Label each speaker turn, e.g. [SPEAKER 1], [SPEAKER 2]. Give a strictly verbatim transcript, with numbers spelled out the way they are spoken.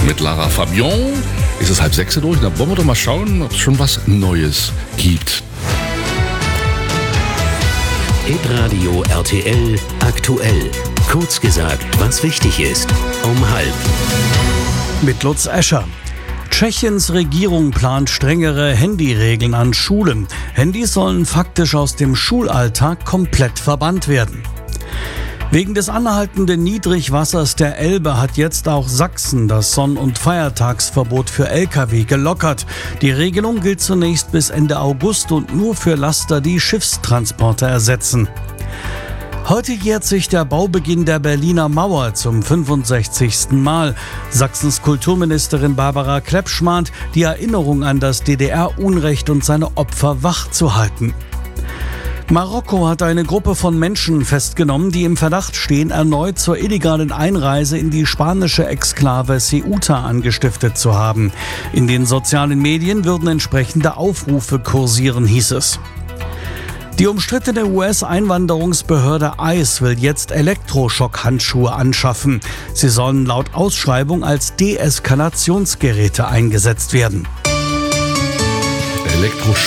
[SPEAKER 1] mit Lara Fabian. Ist es halb sechs durch? Da wollen wir doch mal schauen, ob es schon was Neues gibt.
[SPEAKER 2] Hitradio R T L aktuell. Kurz gesagt, was wichtig ist. Um halb.
[SPEAKER 3] Mit Lutz Escher. Tschechiens Regierung plant strengere Handyregeln an Schulen. Handys sollen faktisch aus dem Schulalltag komplett verbannt werden. Wegen des anhaltenden Niedrigwassers der Elbe hat jetzt auch Sachsen das Sonn- und Feiertagsverbot für L K W gelockert. Die Regelung gilt zunächst bis Ende August und nur für Laster, die Schiffstransporte ersetzen. Heute jährt sich der Baubeginn der Berliner Mauer zum fünfundsechzigsten Mal. Sachsens Kulturministerin Barbara Kleppsch mahnt, die Erinnerung an das D D R-Unrecht und seine Opfer wachzuhalten. Marokko hat eine Gruppe von Menschen festgenommen, die im Verdacht stehen, erneut zur illegalen Einreise in die spanische Exklave Ceuta angestiftet zu haben. In den sozialen Medien würden entsprechende Aufrufe kursieren, hieß es. Die umstrittene U S-Einwanderungsbehörde ICE will jetzt Elektroschockhandschuhe anschaffen. Sie sollen laut Ausschreibung als Deeskalationsgeräte eingesetzt werden.